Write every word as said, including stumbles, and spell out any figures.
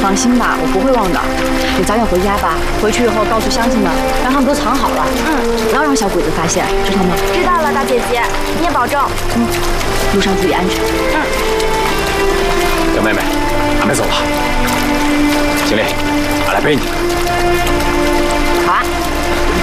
放心吧，我不会忘的。你早点回家吧，回去以后告诉乡亲们，让他们都藏好了。嗯，不要让小鬼子发现，知道吗？ 知道了，大姐姐，你也保重。 嗯，路上注意安全。 嗯。 小妹妹，俺们走了。经理，俺来背你。